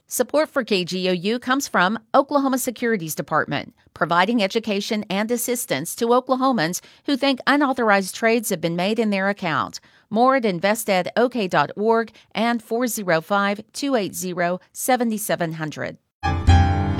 Support for KGOU comes from Oklahoma Securities Department, providing education and assistance to Oklahomans who think unauthorized trades have been made in their account. More at investedok.org and 405-280-7700.